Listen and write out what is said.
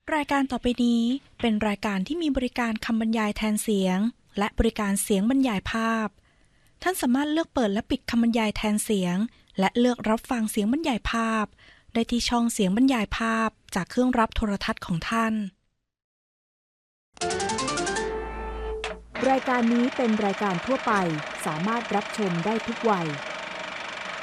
รายการต่อไปนี้เป็นรายการที่มีบริการคำบรรยายแทนเสียงและบริการเสียงบรรยายภาพท่านสามารถเลือกเปิดและปิดคำบรรยายแทนเสียงและเลือกรับฟังเสียงบรรยายภาพได้ที่ช่องเสียงบรรยายภาพจากเครื่องรับโทรทัศน์ของท่านรายการนี้เป็นรายการทั่วไปสามารถรับชมได้ทุกวัย